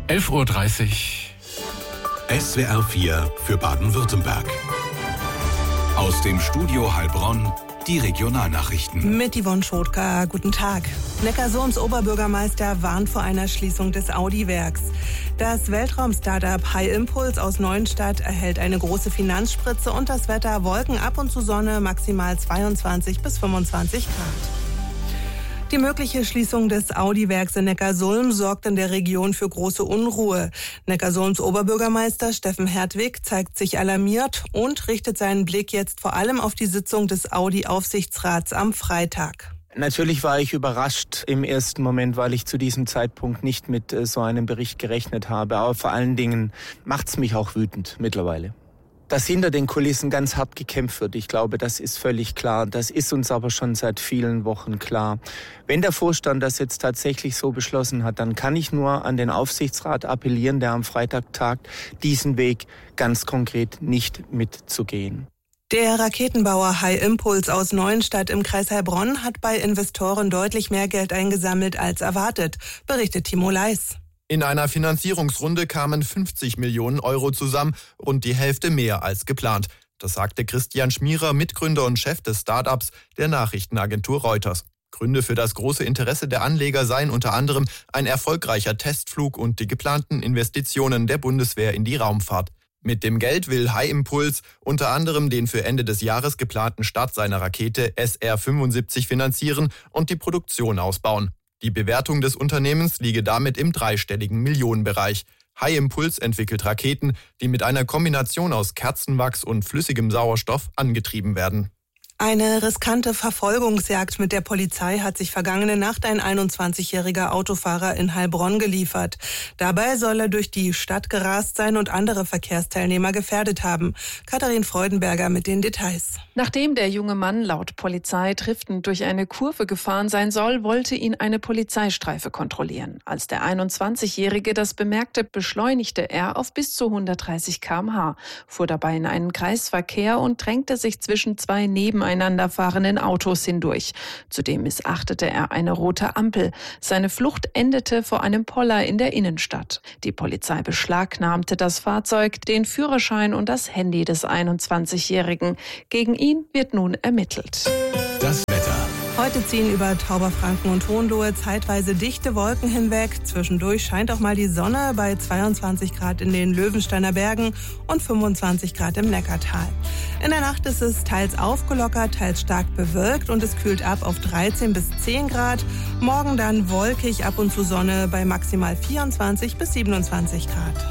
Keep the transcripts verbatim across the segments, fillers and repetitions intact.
elf Uhr dreißig. S W R vier für Baden-Württemberg. Aus dem Studio Heilbronn die Regionalnachrichten. Mit Yvonne Schotka, guten Tag. Neckarsulms Oberbürgermeister warnt vor einer Schließung des Audi-Werks. Das Weltraum-Startup High Impulse aus Neuenstadt erhält eine große Finanzspritze und das Wetter Wolken, ab und zu Sonne, maximal zweiundzwanzig bis fünfundzwanzig Grad. Die mögliche Schließung des Audi-Werks in Neckarsulm sorgt in der Region für große Unruhe. Neckarsulms Oberbürgermeister Steffen Hertwig zeigt sich alarmiert und richtet seinen Blick jetzt vor allem auf die Sitzung des Audi-Aufsichtsrats am Freitag. Natürlich war ich überrascht im ersten Moment, weil ich zu diesem Zeitpunkt nicht mit so einem Bericht gerechnet habe. Aber vor allen Dingen macht's mich auch wütend mittlerweile. Dass hinter den Kulissen ganz hart gekämpft wird, ich glaube, das ist völlig klar. Das ist uns aber schon seit vielen Wochen klar. Wenn der Vorstand das jetzt tatsächlich so beschlossen hat, dann kann ich nur an den Aufsichtsrat appellieren, der am Freitag tagt, diesen Weg ganz konkret nicht mitzugehen. Der Raketenbauer High Impulse aus Neuenstadt im Kreis Heilbronn hat bei Investoren deutlich mehr Geld eingesammelt als erwartet, berichtet Timo Leis. In einer Finanzierungsrunde kamen fünfzig Millionen Euro zusammen, rund die Hälfte mehr als geplant. Das sagte Christian Schmierer, Mitgründer und Chef des Startups der Nachrichtenagentur Reuters. Gründe für das große Interesse der Anleger seien unter anderem ein erfolgreicher Testflug und die geplanten Investitionen der Bundeswehr in die Raumfahrt. Mit dem Geld will High Impulse unter anderem den für Ende des Jahres geplanten Start seiner Rakete S R fünfundsiebzig finanzieren und die Produktion ausbauen. Die Bewertung des Unternehmens liege damit im dreistelligen Millionenbereich. High Impulse entwickelt Raketen, die mit einer Kombination aus Kerzenwachs und flüssigem Sauerstoff angetrieben werden. Eine riskante Verfolgungsjagd mit der Polizei hat sich vergangene Nacht ein einundzwanzigjähriger Autofahrer in Heilbronn geliefert. Dabei soll er durch die Stadt gerast sein und andere Verkehrsteilnehmer gefährdet haben. Katharin Freudenberger mit den Details. Nachdem der junge Mann laut Polizei triftend durch eine Kurve gefahren sein soll, wollte ihn eine Polizeistreife kontrollieren. Als der einundzwanzigjährige das bemerkte, beschleunigte er auf bis zu hundertdreißig Kilometer pro Stunde, fuhr dabei in einen Kreisverkehr und drängte sich zwischen zwei nebeneinander fahrenden Autos hindurch. Zudem missachtete er eine rote Ampel. Seine Flucht endete vor einem Poller in der Innenstadt. Die Polizei beschlagnahmte das Fahrzeug, den Führerschein und das Handy des einundzwanzigjährigen. Gegen ihn wird nun ermittelt. Das Wetter. Heute ziehen über Tauberfranken und Hohenlohe zeitweise dichte Wolken hinweg. Zwischendurch scheint auch mal die Sonne bei zweiundzwanzig Grad in den Löwensteiner Bergen und fünfundzwanzig Grad im Neckartal. In der Nacht ist es teils aufgelockert, teils stark bewölkt und es kühlt ab auf dreizehn bis zehn Grad. Morgen dann wolkig, ab und zu Sonne bei maximal vierundzwanzig bis siebenundzwanzig Grad.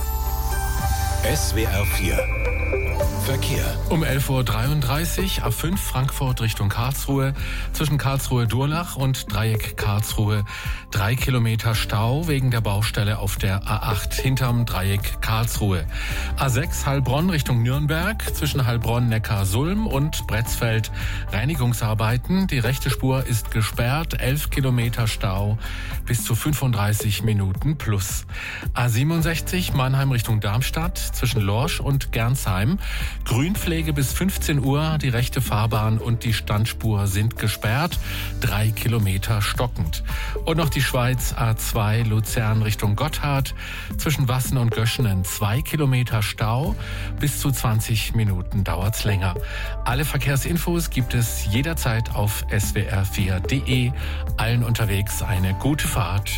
S W R vier Verkehr. Um elf Uhr dreiunddreißig, A fünf Frankfurt Richtung Karlsruhe, zwischen Karlsruhe-Durlach und Dreieck Karlsruhe. Drei Kilometer Stau wegen der Baustelle auf der A acht hinterm Dreieck Karlsruhe. A sechs Heilbronn Richtung Nürnberg, zwischen Heilbronn-Neckarsulm und Bretzfeld. Reinigungsarbeiten, die rechte Spur ist gesperrt, elf Kilometer Stau, bis zu fünfunddreißig Minuten plus. A siebenundsechzig Mannheim Richtung Darmstadt, zwischen Lorsch und Gernsheim. Grünpflege bis fünfzehn Uhr, die rechte Fahrbahn und die Standspur sind gesperrt, drei Kilometer stockend. Und noch die Schweiz A zwei Luzern Richtung Gotthard, zwischen Wassen und Göschenen zwei Kilometer Stau, bis zu zwanzig Minuten dauert's länger. Alle Verkehrsinfos gibt es jederzeit auf s w r vier punkt d e. Allen unterwegs eine gute Fahrt.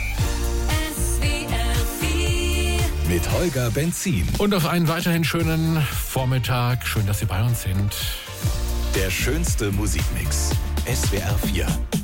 Mit Holger Benzin. Und auf einen weiterhin schönen Vormittag. Schön, dass Sie bei uns sind. Der schönste Musikmix. S W R vier.